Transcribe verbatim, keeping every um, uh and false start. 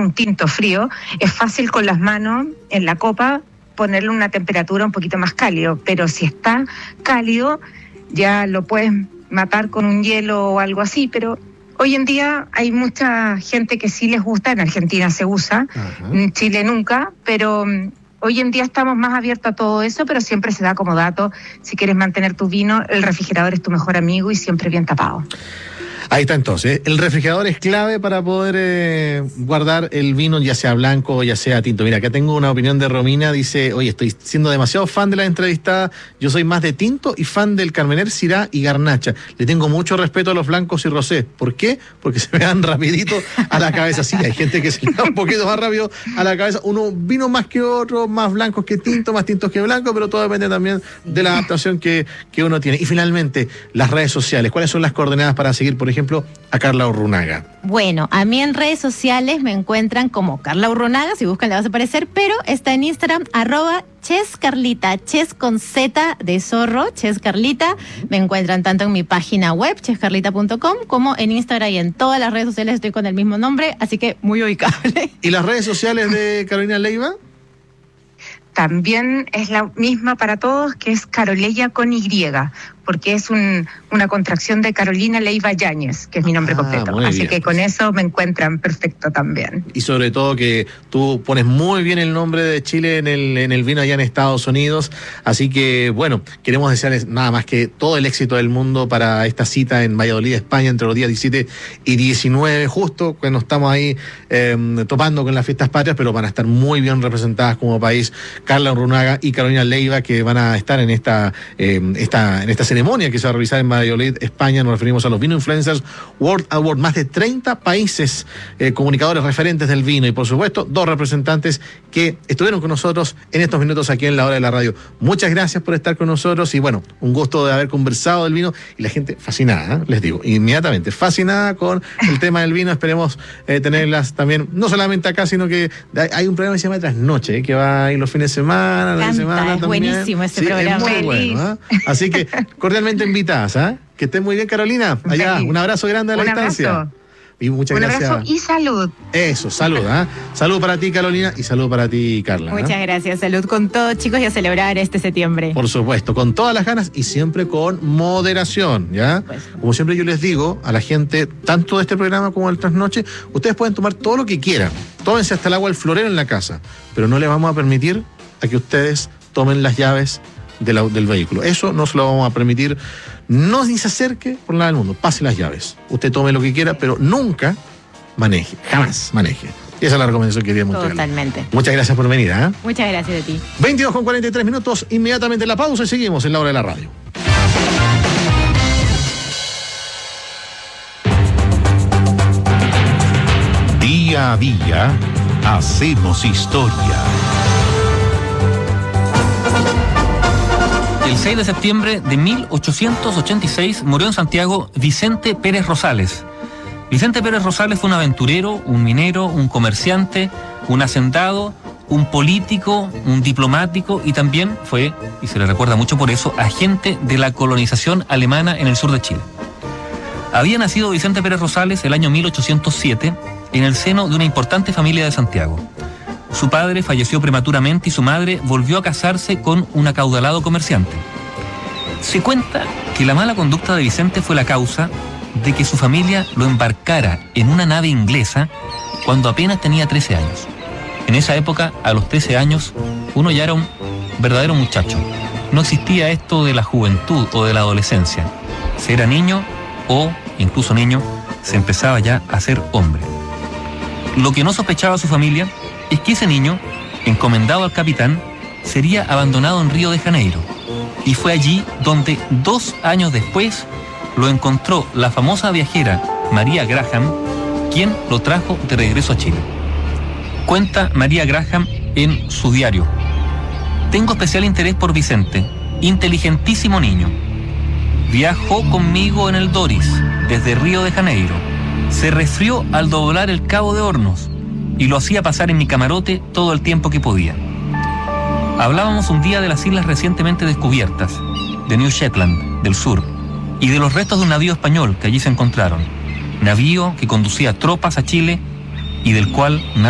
un tinto frío, es fácil con las manos en la copa ponerle una temperatura un poquito más cálido, pero si está cálido ya lo puedes matar con un hielo o algo así, pero hoy en día hay mucha gente que sí les gusta, en Argentina se usa, ajá, en Chile nunca, pero hoy en día estamos más abiertos a todo eso, pero siempre se da como dato, si quieres mantener tu vino, el refrigerador es tu mejor amigo y siempre bien tapado. Ahí está entonces, el refrigerador es clave para poder eh, guardar el vino, ya sea blanco o ya sea tinto. Mira, acá tengo una opinión de Romina, dice, oye, estoy siendo demasiado fan de la entrevistada, yo soy más de tinto y fan del Carmener, Syrah y Garnacha. Le tengo mucho respeto a los blancos y rosés. ¿Por qué? Porque se me dan rapidito a la cabeza. Sí, hay gente que se le da un poquito más rápido a la cabeza. Uno vino más que otro, más blancos que tinto, más tintos que blancos, pero todo depende también de la adaptación que, que uno tiene. Y finalmente, las redes sociales. ¿Cuáles son las coordenadas para seguir, por ejemplo, a Carla Urrunaga? Bueno, a mí en redes sociales me encuentran como Carla Urrunaga, si buscan le vas a aparecer, pero está en Instagram, arroba chescarlita, ches con Z de zorro, chescarlita. Me encuentran tanto en mi página web, chescarlita punto com, como en Instagram y en todas las redes sociales estoy con el mismo nombre, así que muy ubicable. ¿Y las redes sociales de Carolina Leiva? También es la misma para todos, que es Caroleya con Y, porque es un, una contracción de Carolina Leiva Yáñez, que es mi nombre ah, completo. Así bien, que con eso me encuentran perfecto también. Y sobre todo que tú pones muy bien el nombre de Chile en el, en el vino allá en Estados Unidos. Así que, bueno, queremos desearles nada más que todo el éxito del mundo para esta cita en Valladolid, España, entre los días diecisiete y diecinueve, justo cuando estamos ahí eh, topando con las fiestas patrias, pero van a estar muy bien representadas como país Carla Urrunaga y Carolina Leiva, que van a estar en esta, eh, esta, en esta ceremonia que se va a realizar en Valladolid, España. Nos referimos a los Vino Influencers World Award. Más de treinta países eh, comunicadores referentes del vino y, por supuesto, dos representantes que estuvieron con nosotros en estos minutos aquí en La Hora de la Radio. Muchas gracias por estar con nosotros y, bueno, un gusto de haber conversado del vino y la gente fascinada, ¿eh? Les digo, inmediatamente fascinada con el tema del vino. Esperemos eh, tenerlas también, no solamente acá, sino que hay un programa que se llama Trasnoche, ¿eh? que va a ir los fines de semana, la de semana es también. Buenísimo ese sí, programa. Es muy bueno, ¿eh? Así que cordialmente invitadas, ¿eh? Que estén muy bien, Carolina. Allá, sí. Un abrazo grande a la un distancia. Abrazo. Y muchas un gracias. abrazo y salud. Eso, salud, ¿eh? Salud para ti, Carolina, y salud para ti, Carla. Muchas ¿eh? gracias. Salud con todos, chicos, y a celebrar este septiembre. Por supuesto, con todas las ganas y siempre con moderación, ¿ya? Pues. Como siempre yo les digo a la gente, tanto de este programa como del Trasnoche, ustedes pueden tomar todo lo que quieran. Tómense hasta el agua del florero en la casa, pero no les vamos a permitir a que ustedes tomen las llaves de la, del vehículo. Eso no se lo vamos a permitir. No ni se acerque por nada del mundo. Pase las llaves. Usted tome lo que quiera, pero nunca maneje. Jamás maneje. Y esa es la recomendación que queríamos tener. Totalmente. Muchas gracias por venir, ¿eh? Muchas gracias a ti. veintidós con cuarenta y tres minutos. Inmediatamente la pausa y seguimos en La Hora de la Radio. Día a día hacemos historia. El seis de septiembre de mil ochocientos ochenta y seis murió en Santiago Vicente Pérez Rosales. Vicente Pérez Rosales fue un aventurero, un minero, un comerciante, un hacendado, un político, un diplomático y también fue, y se le recuerda mucho por eso, agente de la colonización alemana en el sur de Chile. Había nacido Vicente Pérez Rosales el año mil ochocientos siete en el seno de una importante familia de Santiago. Su padre falleció prematuramente y su madre volvió a casarse con un acaudalado comerciante. Se cuenta que la mala conducta de Vicente fue la causa de que su familia lo embarcara en una nave inglesa cuando apenas tenía trece años. En esa época, a los trece años, uno ya era un verdadero muchacho. No existía esto de la juventud o de la adolescencia. Si era niño o incluso niño, se empezaba ya a ser hombre. Lo que no sospechaba su familia es que ese niño, encomendado al capitán, sería abandonado en Río de Janeiro. Y fue allí donde, dos años después, lo encontró la famosa viajera María Graham, quien lo trajo de regreso a Chile. Cuenta María Graham en su diario: tengo especial interés por Vicente, inteligentísimo niño. Viajó conmigo en el Doris, desde Río de Janeiro. Se resfrió al doblar el Cabo de Hornos y lo hacía pasar en mi camarote todo el tiempo que podía. Hablábamos un día de las islas recientemente descubiertas, de New Shetland, del sur, y de los restos de un navío español que allí se encontraron. Navío que conducía tropas a Chile y del cual